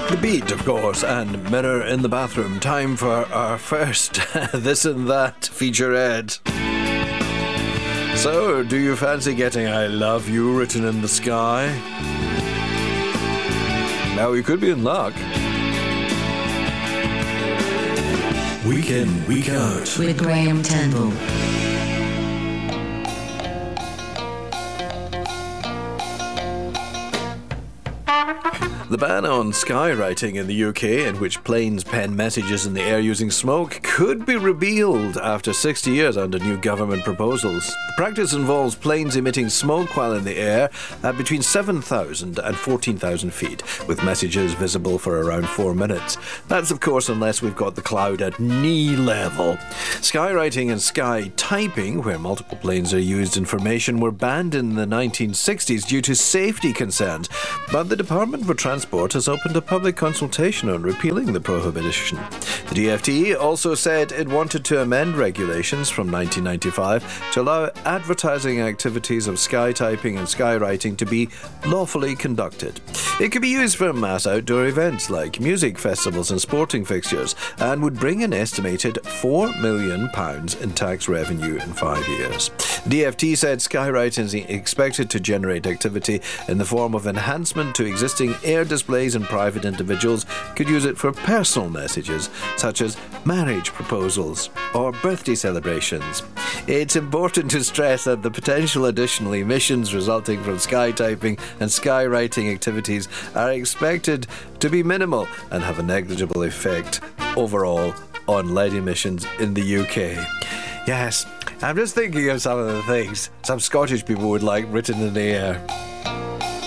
The Beat, of course, and Mirror in the Bathroom. Time for our first This and That featurette. So, do you fancy getting I love you written in the sky? Now, you could be in luck. Week in, week out. With Graham Turnbull. The ban on skywriting in the UK, in which planes pen messages in the air using smoke, could be repealed after 60 years under new government proposals. The practice involves planes emitting smoke while in the air at between 7,000 and 14,000 feet, with messages visible for around 4 minutes. That's, of course, unless we've got the cloud at knee level. Skywriting and sky typing, where multiple planes are used in formation, were banned in the 1960s due to safety concerns, but the Department for Transport has opened a public consultation on repealing the prohibition. The DfT also said it wanted to amend regulations from 1995 to allow advertising activities of sky typing and skywriting to be lawfully conducted. It could be used for mass outdoor events like music festivals and sporting fixtures, and would bring an estimated £4 million in tax revenue in 5 years. DfT said skywriting is expected to generate activity in the form of enhancement to existing air displays, and private individuals could use it for personal messages such as marriage proposals or birthday celebrations. It's important to stress that the potential additional emissions resulting from sky typing and skywriting activities are expected to be minimal and have a negligible effect overall on lead emissions in the UK. Yes, I'm just thinking of some of the things some Scottish people would like written in the air.